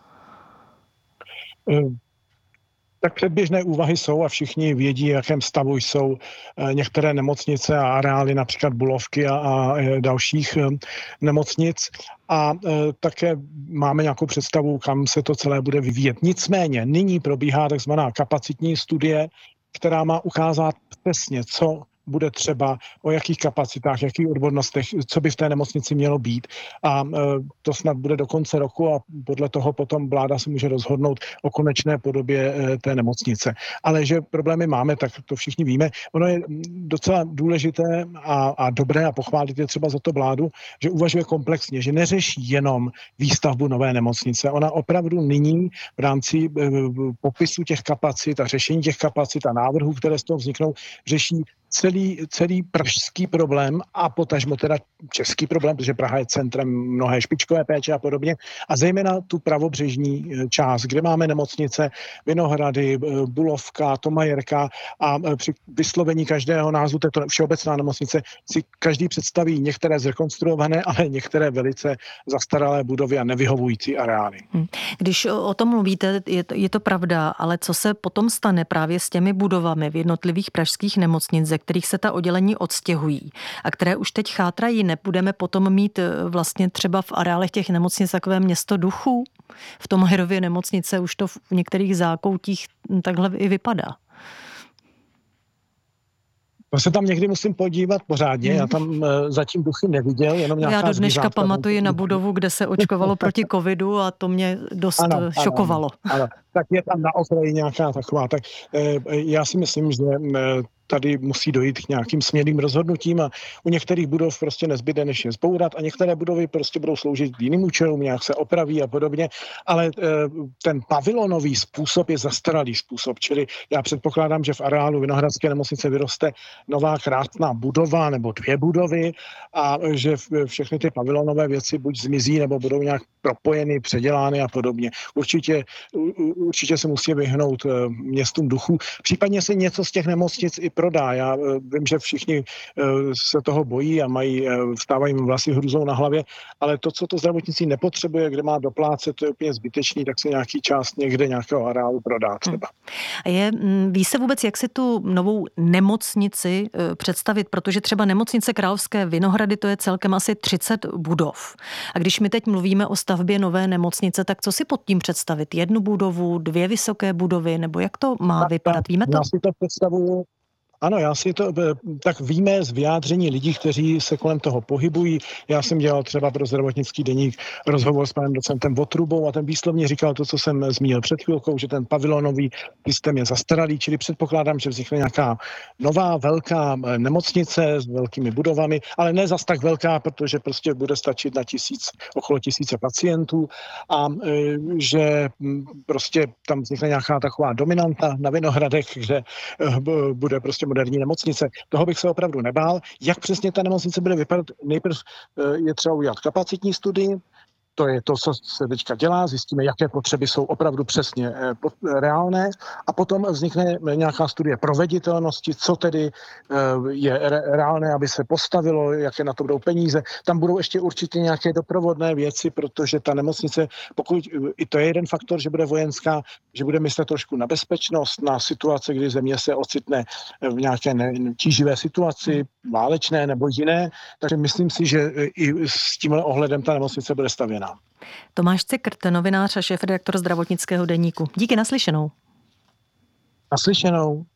Tak předběžné úvahy jsou a všichni vědí, v jakém stavu jsou některé nemocnice a areály, například Bulovky a dalších nemocnic. A také máme nějakou představu, kam se to celé bude vyvíjet. Nicméně nyní probíhá takzvaná kapacitní studie, která má ukázat přesně, co bude třeba, o jakých kapacitách, jakých odbornostech, co by v té nemocnici mělo být. A to snad bude do konce roku a podle toho potom vláda se může rozhodnout o konečné podobě té nemocnice. Ale že problémy máme, tak to všichni víme. Ono je docela důležité a dobré a pochválit je třeba za to vládu, že uvažuje komplexně, že neřeší jenom výstavbu nové nemocnice. Ona opravdu nyní v rámci popisu těch kapacit a řešení těch kapacit a návrhů, které z toho vzniknou, řeší celý pražský problém a potažmo teda český problém, protože Praha je centrem mnohé špičkové péče a podobně. A zejména tu pravobřežní část, kde máme nemocnice Vinohrady, Bulovka, Tomajerka a při vyslovení každého názvu této všeobecná nemocnice si každý představí některé zrekonstruované, ale některé velice zastaralé budovy a nevyhovující areály. Když o tom mluvíte, je to pravda, ale co se potom stane právě s těmi budovami v jednotlivých pražských nemocnic, ze kterých se ta oddělení odstěhují a které už teď chátrají, nebudeme potom mít vlastně třeba v areálech těch nemocnic takové město duchů? V tom Herově nemocnice už to v některých zákoutích takhle i vypadá. To se tam někdy musím podívat pořádně, já tam zatím duchy neviděl, jenom nějaká Já do dneška zvířátka pamatuji na budovu, kde se očkovalo proti covidu a to mě dost šokovalo. Ano. Tak je tam na okraji nějaká taková. Tak já si myslím, že tady musí dojít k nějakým směrným rozhodnutím a u některých budov prostě nezbyde, než je zbourat a některé budovy prostě budou sloužit jiným účelům, nějak se opraví a podobně, ale ten pavilonový způsob je zastaralý způsob, čili já předpokládám, že v areálu Vinohradské nemocnice vyroste nová krásná budova nebo 2 budovy a že všechny ty pavilonové věci buď zmizí nebo budou nějak propojeny, předělány a podobně. Určitě se musí vyhnout městům duchů. Případně se něco z těch nemocnic i prodá. Já vím, že všichni se toho bojí a vstávají vlasy hrůzou na hlavě, ale to, co to zdravotnictví nepotřebuje, kde má doplácet, to je úplně zbytečný, tak se nějaký část někde nějakého areálu prodá třeba. Ví se vůbec, jak si tu novou nemocnici představit, protože třeba nemocnice Královské Vinohrady, to je celkem asi 30 budov. A když my teď mluvíme o stavbě nové nemocnice, tak co si pod tím představit? 1 budovu, 2 vysoké budovy, nebo jak to má vypadat? Víme to? Já si to představuju. Ano, já si to tak víme z vyjádření lidí, kteří se kolem toho pohybují. Já jsem dělal třeba pro zdravotnický deník rozhovor s panem docentem Votrubou a ten výslovně říkal to, co jsem zmínil před chvilkou, že ten pavilonový systém je zastaralý, čili předpokládám, že vznikne nějaká nová velká nemocnice s velkými budovami, ale ne zas tak velká, protože prostě bude stačit na okolo 1000 pacientů a že prostě tam vznikne nějaká taková dominanta na Vinohradech, kde bude prostě ještě moderní nemocnice. Toho bych se opravdu nebál. Jak přesně ta nemocnice bude vypadat? Nejprv je třeba udělat kapacitní studii. To je to, co se teďka dělá, zjistíme, jaké potřeby jsou opravdu přesně reálné a potom vznikne nějaká studie proveditelnosti, co tedy je reálné, aby se postavilo, jaké na to budou peníze. Tam budou ještě určitě nějaké doprovodné věci, protože ta nemocnice, pokud i to je jeden faktor, že bude vojenská, že bude myslet trošku na bezpečnost, na situace, kdy země se ocitne v nějaké tíživé situaci, válečné nebo jiné, takže myslím si, že i s tímhle ohledem ta nemocnice bude stavěná. Tomáš Cikrt, novinář a šéfredaktor Zdravotnického deníku. Díky, naslyšenou. Naslyšenou.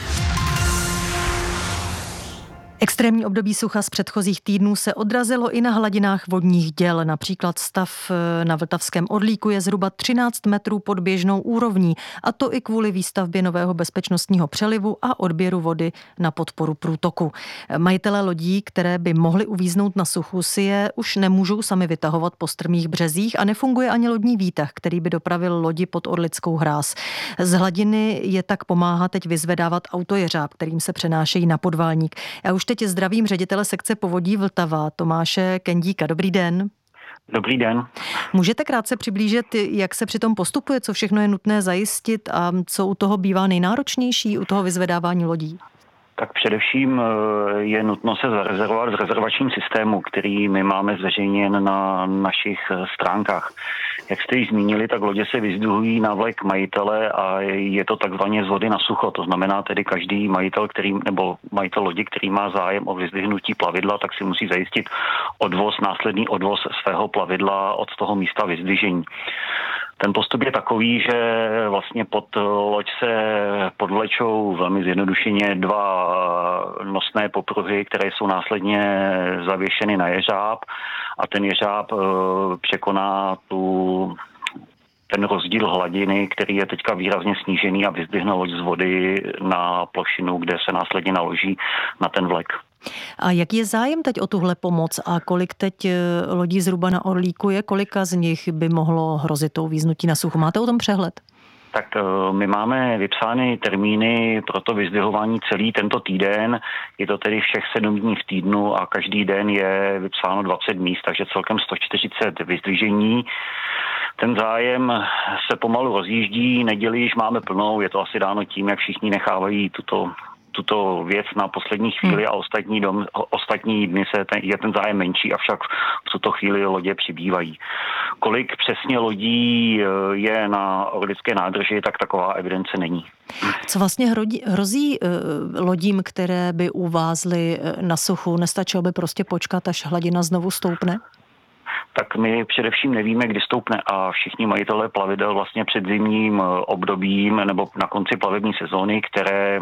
Extrémní období sucha z předchozích týdnů se odrazilo i na hladinách vodních děl. Například stav na Vltavském Orlíku je zhruba 13 metrů pod běžnou úrovní, a to i kvůli výstavbě nového bezpečnostního přelivu a odběru vody na podporu průtoku. Majitelé lodí, které by mohly uvíznout na suchu, si je už nemůžou sami vytahovat po strmých březích a nefunguje ani lodní výtah, který by dopravil lodi pod Orlickou hráz. Z hladiny je tak pomáhá teď vyzvedávat autojeřáb, kterým se přenášejí na podvalník. Já už teď zdravím ředitele sekce povodí Vltava, Tomáše Kendíka. Dobrý den. Dobrý den. Můžete krátce přiblížit, jak se při tom postupuje, co všechno je nutné zajistit a co u toho bývá nejnáročnější, u toho vyzvedávání lodí? Tak především je nutno se zarezervovat v rezervačním systému, který my máme zveřejněn na našich stránkách. Jak jste již zmínili, tak lodě se vyzdvihují na vlek majitele a je to takzvaně z vody na sucho. To znamená tedy každý majitel, nebo majitel lodi, který má zájem o vyzdvihnutí plavidla, tak si musí zajistit následný odvoz svého plavidla od toho místa vyzdvižení. Ten postup je takový, že vlastně pod loď se podvlečou velmi zjednodušeně 2 nosné popruhy, které jsou následně zavěšeny na jeřáb a ten jeřáb překoná ten rozdíl hladiny, který je teďka výrazně snížený a vyzdvihne loď z vody na plošinu, kde se následně naloží na ten vlek. A jaký je zájem teď o tuhle pomoc a kolik teď lodí zhruba na Orlíku je, kolika z nich by mohlo hrozit to uvíznutí na suchu? Máte o tom přehled? Tak my máme vypsány termíny pro to vyzdvihování celý tento týden. Je to tedy všech 7 dní v týdnu a každý den je vypsáno 20 míst, takže celkem 140 vyzdvižení. Ten zájem se pomalu rozjíždí, neděli již máme plnou, je to asi dáno tím, jak všichni nechávají tuto věc na poslední chvíli a ostatní dny je ten zájem menší, avšak v tuto chvíli lodě přibývají. Kolik přesně lodí je na Orlické nádrži, tak taková evidence není. Co vlastně hrozí lodím, které by uvázly na suchu? Nestačilo by prostě počkat, až hladina znovu stoupne? Tak my především nevíme, kdy stoupne a všichni majitelé plavidel vlastně před zimním obdobím nebo na konci plavební sezóny, které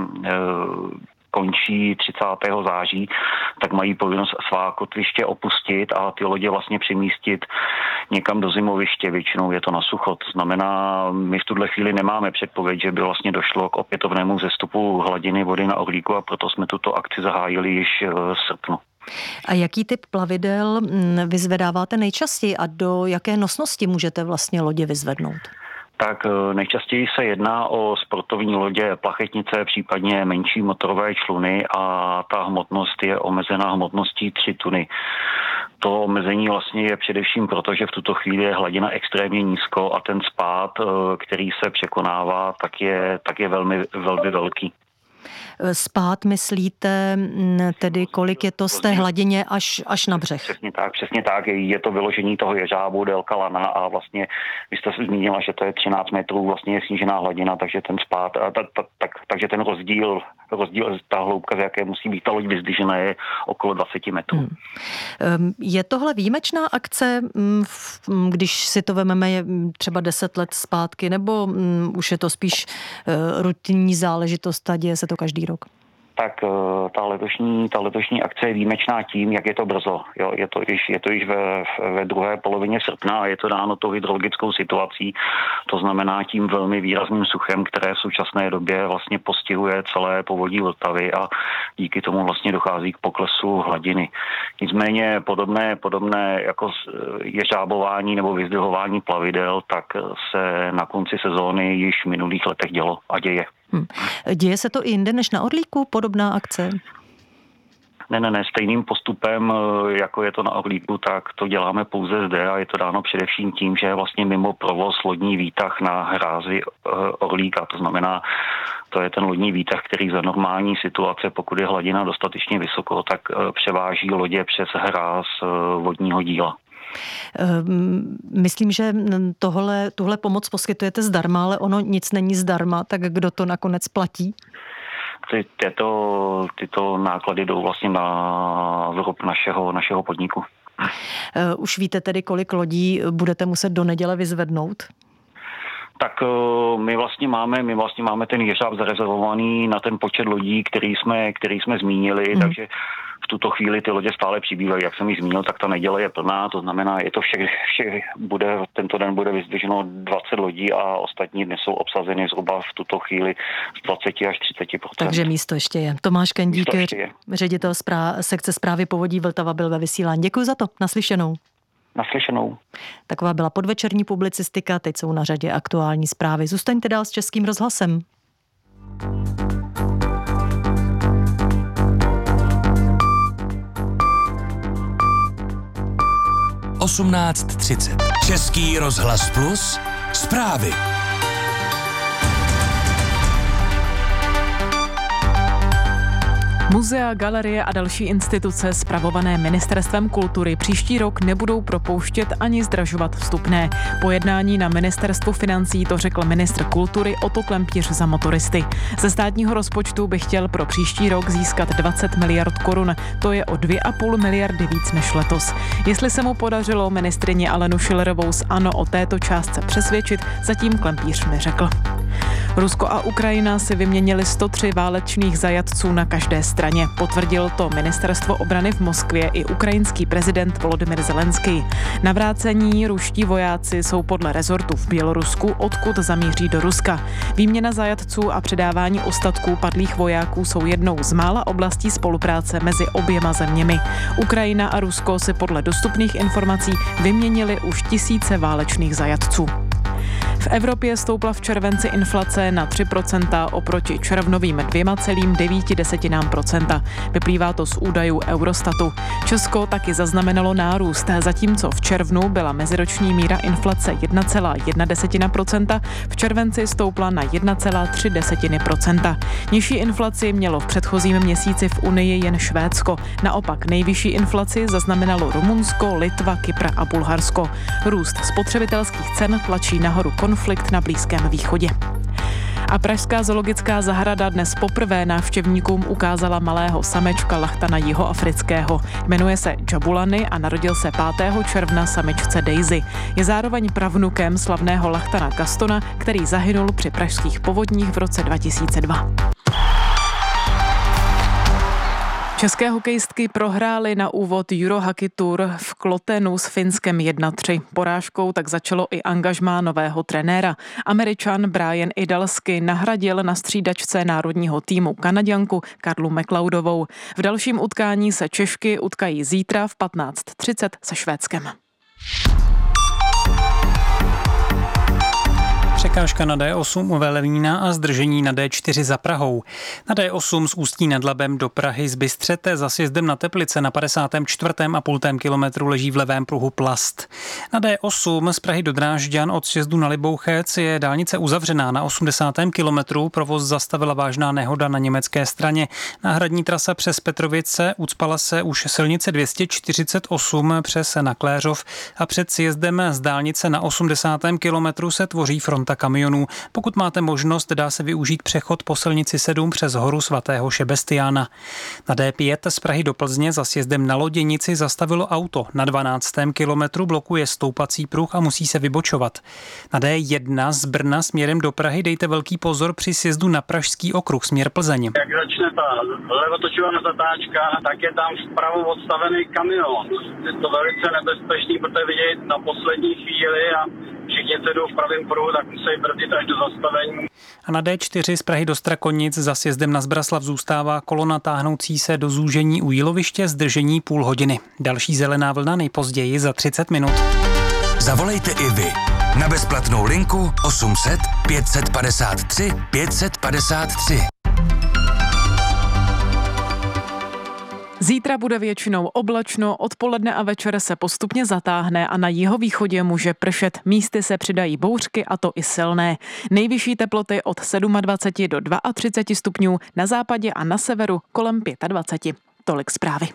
končí 30. září, tak mají povinnost svá kotviště opustit a ty lodě vlastně přemístit někam do zimoviště. Většinou je to na sucho. To znamená, my v tuhle chvíli nemáme předpověď, že by vlastně došlo k opětovnému vzestupu hladiny vody na Orlíku a proto jsme tuto akci zahájili již v srpnu. A jaký typ plavidel vyzvedáváte nejčastěji a do jaké nosnosti můžete vlastně lodě vyzvednout? Tak nejčastěji se jedná o sportovní lodě, plachetnice, případně menší motorové čluny a ta hmotnost je omezená hmotností 3 tuny. To omezení vlastně je především proto, že v tuto chvíli je hladina extrémně nízko a ten spád, který se překonává, tak je velmi, velmi velký. Spád myslíte tedy, kolik je to z té hladině až na břeh? Přesně tak. Je to vyložení toho jeřábu, délka lana a vlastně vy jste se zmínila, že to je 13 metrů, vlastně je snížená hladina, takže ten spád, takže ten rozdíl, ta hloubka, z jaké musí být ta loď vyzdvižena, je okolo 20 metrů. Je tohle výjimečná akce, když si to vememe třeba 10 let zpátky, nebo už je to spíš rutinní záležitost a děje se to každý rok? Tak ta letošní akce je výjimečná tím, jak je to brzo. Jo, je to již ve druhé polovině srpna a je to dáno tou hydrologickou situací. To znamená tím velmi výrazným suchem, které v současné době vlastně postihuje celé povodí Vltavy a díky tomu vlastně dochází k poklesu hladiny. Nicméně podobné jako jeřábování nebo vyzdvihování plavidel, tak se na konci sezóny již v minulých letech dělo a děje. Děje se to i jinde než na Orlíku, podobná akce? Ne, stejným postupem, jako je to na Orlíku, tak to děláme pouze zde a je to dáno především tím, že je vlastně mimo provoz lodní výtah na hrázi Orlíka. To znamená, to je ten lodní výtah, který za normální situace, pokud je hladina dostatečně vysoko, tak převáží lodě přes hráz vodního díla. Myslím, že tuhle pomoc poskytujete zdarma, ale ono nic není zdarma, tak kdo to nakonec platí? Tyto náklady jdou vlastně na vrub našeho podniku. Už víte tedy, kolik lodí budete muset do neděle vyzvednout? Tak my vlastně máme ten jeřáb zarezervovaný na ten počet lodí, který jsme zmínili, takže v tuto chvíli ty lodě stále přibývají. Jak jsem ji zmínil, tak ta neděle je plná, to znamená, je to tento den bude vyzdviženo 20 lodí a ostatní dny jsou obsazeny zhruba v tuto chvíli z 20 až 30%. Takže místo ještě je. Tomáš Kendík, ředitel sekce správy povodí Vltava, byl ve vysílání. Děkuji za to. Naslyšenou. Naslyšenou. Taková byla podvečerní publicistika, teď jsou na řadě aktuální zprávy. Zůstaňte dál s Českým rozhlasem. Český rozhlas Plus, zprávy. Muzea, galerie a další instituce spravované Ministerstvem kultury příští rok nebudou propouštět ani zdražovat vstupné. Po jednání na Ministerstvu financí to řekl ministr kultury Otto Klempíř za Motoristy. Ze státního rozpočtu by chtěl pro příští rok získat 20 miliard korun. To je o 2,5 miliardy víc než letos. Jestli se mu podařilo ministryni Alenu Schillerovou z ANO o této částce přesvědčit, zatím Klempíř neřekl. Rusko a Ukrajina si vyměnili 103 válečných zajatců na každé straně. Potvrdil to ministerstvo obrany v Moskvě i ukrajinský prezident Volodymyr Zelenský. Navrácení ruští vojáci jsou podle rezortu v Bělorusku, odkud zamíří do Ruska. Výměna zajatců a předávání ostatků padlých vojáků jsou jednou z mála oblastí spolupráce mezi oběma zeměmi. Ukrajina a Rusko si podle dostupných informací vyměnili už tisíce válečných zajatců. V Evropě stoupla v červenci inflace na 3% oproti červnovým 2,9%. Vyplývá to z údajů Eurostatu. Česko taky zaznamenalo nárůst, zatímco v červnu byla meziroční míra inflace 1,1%, v červenci stoupla na 1,3%. Nižší inflaci mělo v předchozím měsíci v Unii jen Švédsko. Naopak nejvyšší inflaci zaznamenalo Rumunsko, Litva, Kypr a Bulharsko. Růst spotřebitelských cen tlačí nahoru konflikt na Blízkém východě. A pražská zoologická zahrada dnes poprvé návštěvníkům ukázala malého samečka lachtana jihoafrického. Jmenuje se Jabulani a narodil se 5. června samičce Daisy. Je zároveň pravnukem slavného lachtana Gastona, který zahynul při pražských povodních v roce 2002. České hokejistky prohrály na úvod Eurohockey Tour v Klotenu s Finskem 1-3. Porážkou tak začalo i angažmá nového trenéra. Američan Brian Idalsky nahradil na střídačce národního týmu Kanaďanku Karlu McLeodovou. V dalším utkání se Češky utkají zítra v 15:30 se Švédskem. Překážka na D8 u Velvína a zdržení na D4 za Prahou. Na D8 z Ústí nad Labem do Prahy z Bystřete za sjezdem na Teplice na 54,5 kilometru leží v levém pruhu plast. Na D8 z Prahy do Drážďan od sjezdu na Libouchec je dálnice uzavřená na 80. kilometru. Provoz zastavila vážná nehoda na německé straně. Náhradní trasa přes Petrovice ucpala se už silnice 248 přes Nakléřov a před sjezdem z dálnice na 80. kilometru se tvoří fronta kamionů. Pokud máte možnost, dá se využít přechod po silnici 7 přes horu svatého Šebestiána. Na D5 z Prahy do Plzně za sjezdem na Loděnici zastavilo auto. Na 12. kilometru blokuje stoupací pruh a musí se vybočovat. Na D1 z Brna směrem do Prahy dejte velký pozor při sjezdu na Pražský okruh směr Plzeň. Jak začne ta levotočivá zatáčka, tak je tam vpravo odstavený kamion. Je to velice nebezpečný, protože vidět na poslední chvíli a všichni se jdou v pravém pruhu, tak musí brzdit až do zastavení. A na D4 z Prahy do Strakonic za sjezdem na Zbraslav zůstává kolona táhnoucí se do zúžení u Jíloviště, zdržení půl hodiny. Další zelená vlna nejpozději za 30 minut. Zavolejte i vy. Na bezplatnou linku 800 553 553. Zítra bude většinou oblačno, odpoledne a večer se postupně zatáhne a na jihovýchodě může pršet. Místy se přidají bouřky, a to i silné. Nejvyšší teploty od 27 do 32 stupňů, na západě a na severu kolem 25. Tolik zprávy.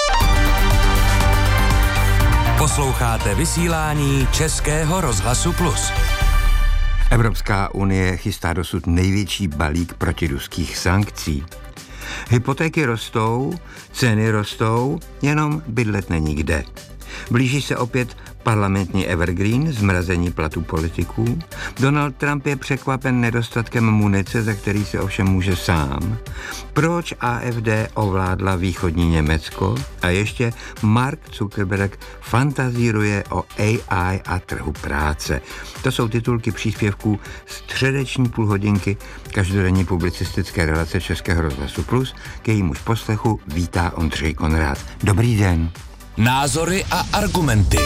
Posloucháte vysílání Českého rozhlasu Plus. Evropská unie chystá dosud největší balík protiruských sankcí. Hypotéky rostou, ceny rostou, jenom bydlet není kde. Blíží se opět parlamentní evergreen, zmrazení platů politiků. Donald Trump je překvapen nedostatkem munice, za který se ovšem může sám. Proč AfD ovládla východní Německo? A ještě Mark Zuckerberg fantazíruje o AI a trhu práce. To jsou titulky příspěvků středeční půlhodinky každodenní publicistické relace Českého rozhlasu Plus. K jejímuž poslechu vítá Ondřej Konrád. Dobrý den. Názory a argumenty.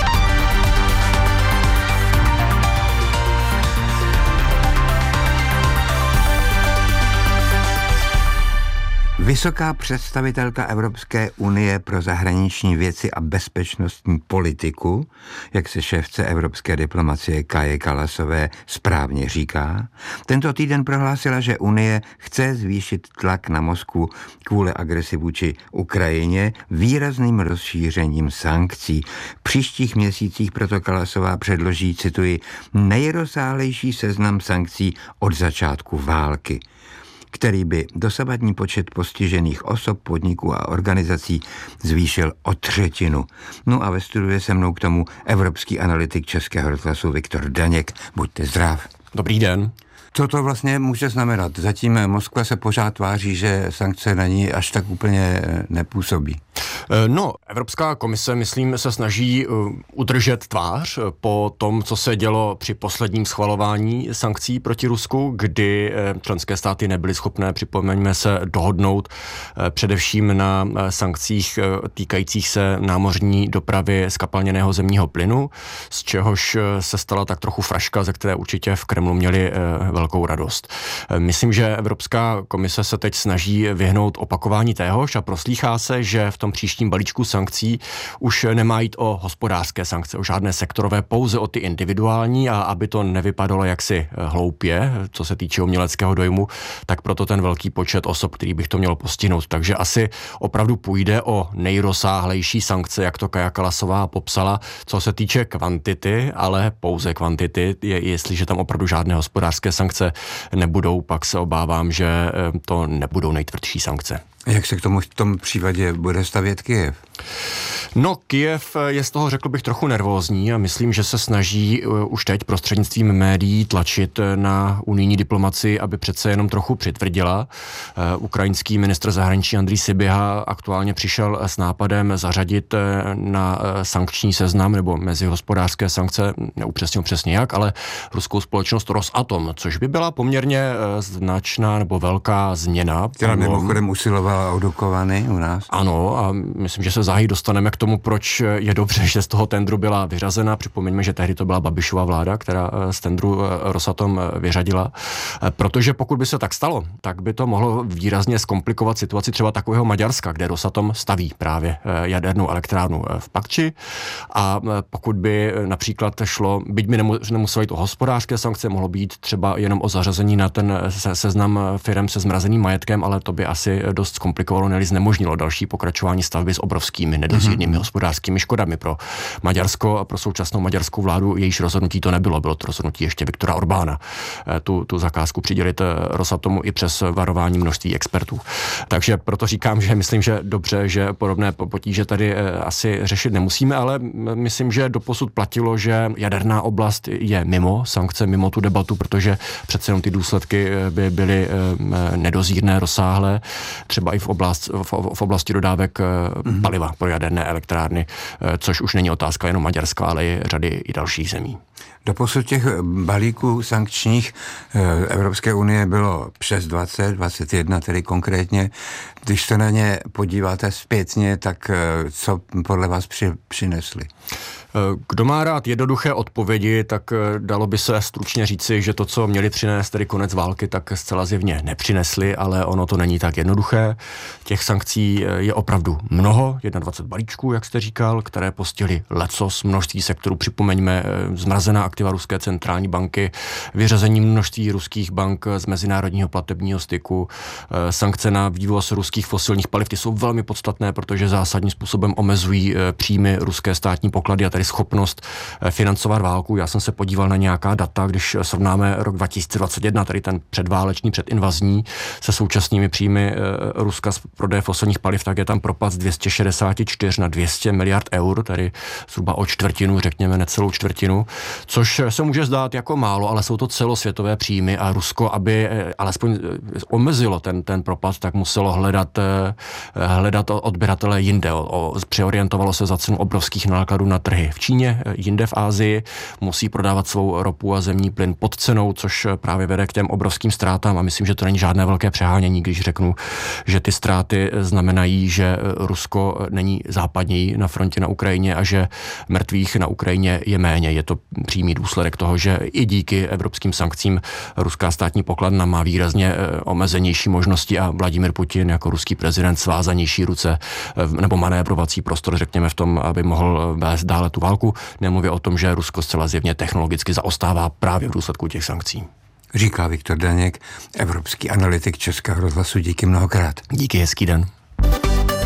Vysoká představitelka Evropské unie pro zahraniční věci a bezpečnostní politiku, jak se šéfce evropské diplomacie Kaje Kallasové správně říká, tento týden prohlásila, že Unie chce zvýšit tlak na Moskvu kvůli agresi vůči Ukrajině výrazným rozšířením sankcí. V příštích měsících proto Kallasová předloží, cituji, nejrozsáhlejší seznam sankcí od začátku války, který by dosavadní počet postižených osob, podniků a organizací zvýšil o 1/3. No a ve studiu je se mnou k tomu evropský analytik Českého rozhlasu Viktor Daněk. Buďte zdrav. Dobrý den. Co to vlastně může znamenat? Zatím Moskva se pořád tváří, že sankce na ní až tak úplně nepůsobí. No, Evropská komise, myslím, se snaží udržet tvář po tom, co se dělo při posledním schvalování sankcí proti Rusku, kdy členské státy nebyly schopné, připomeňme se, dohodnout především na sankcích týkajících se námořní dopravy zkapalněného zemního plynu, z čehož se stala tak trochu fraška, ze které určitě v Kremlu měli velkou radost. Myslím, že Evropská komise se teď snaží vyhnout opakování téhož a proslýchá se, že v tom příštím balíčku sankcí už nemá jít o hospodářské sankce, o žádné sektorové, pouze o ty individuální, a aby to nevypadalo jaksi hloupě, co se týče uměleckého dojmu, tak proto ten velký počet osob, který bych to mělo postihnout. Takže asi opravdu půjde o nejrozsáhlejší sankce, jak to Kaja Kallasová popsala, co se týče kvantity, ale pouze kvantity. Jestliže tam opravdu žádné hospodářské sankce nebudou, pak se obávám, že to nebudou nejtvrdší sankce. Jak se k tomu v tom případě bude stavět Kyjev? No, Kyjev je z toho, řekl bych, trochu nervózní a myslím, že se snaží už teď prostřednictvím médií tlačit na unijní diplomaci, aby přece jenom trochu přitvrdila. Ukrajinský ministr zahraničí Andrij Sybiha aktuálně přišel s nápadem zařadit na sankční seznam nebo mezi hospodářské sankce, neupřesnil přesně jak, ale ruskou společnost Rosatom, což by byla poměrně značná nebo velká změna. Která mimochodem usilovala o Dukovany u nás. Ano, a myslím, že se záhy dostaneme k tomu, proč je dobře, že z toho tendru byla vyřazena. Připomeňme, že tehdy to byla Babišova vláda, která z tendru Rosatom vyřadila. Protože pokud by se tak stalo, tak by to mohlo výrazně zkomplikovat situaci třeba takového Maďarska, kde Rosatom staví právě jadernou elektrárnu v Pakči. A pokud by například šlo, byť by nemuselo jít o hospodářské sankce, mohlo být třeba jenom o zařazení na ten seznam firem se zmrazeným majetkem, ale to by asi dost zkomplikovalo, nebo znemožnilo další pokračování stavby s obrovskými nedozírnými hospodářskými škodami pro Maďarsko a pro současnou maďarskou vládu. Jejíž rozhodnutí to nebylo, bylo to rozhodnutí ještě Viktora Orbána. Tu zakázku přidělit Rosatomu i přes varování množství expertů. Takže proto říkám, že myslím, že dobře, že podobné potíže tady asi řešit nemusíme, ale myslím, že doposud platilo, že jaderná oblast je mimo sankce, mimo tu debatu, protože přece jenom ty důsledky by byly nedozírné, rozsáhlé, třeba i v oblasti dodávek paliva pro jaderné elektrárny, což už není otázka jenom Maďarska, ale i řady i dalších zemí. Doposud těch balíků sankčních Evropské unie bylo přes 20, 21 tedy konkrétně. Když se na ně podíváte zpětně, tak co podle vás přinesli? Kdo má rád jednoduché odpovědi, tak dalo by se stručně říci, že to, co měli přinést, tedy konec války, tak zcela zjevně nepřinesli, ale ono to není tak jednoduché. Těch sankcí je opravdu mnoho, 21 balíčků, jak jste říkal, které postihly lecos, množství sektorů. Připomeňme zmrazená aktiva Ruské centrální banky, vyřazení množství ruských bank z mezinárodního platebního styku, sankce na vývoz ruských fosilních paliv, ty jsou velmi podstatné, protože zásadním způsobem omezují příjmy ruské státní poklady a tedy schopnost financovat válku. Já jsem se podíval na nějaká data, když srovnáme rok 2021, tedy ten předválečný, předinvazní, se současnými příjmy Ruska z prodeje fosilních paliv, tak je tam propad z 264 na 200 miliard eur, tedy zhruba o čtvrtinu, řekněme necelou čtvrtinu, což se může zdát jako málo, ale jsou to celosvětové příjmy a Rusko, aby alespoň omezilo ten propad, tak muselo hledat odběratele jinde. Přeorientovalo se za cenu obrovských nákladů na trhy v Číně, jinde v Asii, musí prodávat svou ropu a zemní plyn pod cenou, což právě vede k těm obrovským ztrátám a myslím, že to není žádné velké přehánění, když řeknu, že ty ztráty znamenají, že Rusko není západněji na frontě na Ukrajině a že mrtvých na Ukrajině je méně. Je to přímý důsledek toho, že i díky evropským sankcím ruská státní pokladna má výrazně omezenější možnosti a Vladimír Putin jako ruský prezident svázanější ruce nebo manévrovací prostor, řekněme, v tom, aby mohl vést dále tu válku. Nemluvě o tom, že Rusko zcela zjevně technologicky zaostává právě v důsledku těch sankcí. Říká Viktor Daněk, evropský analytik Českého rozhlasu. Díky mnohokrát. Díky, hezký den.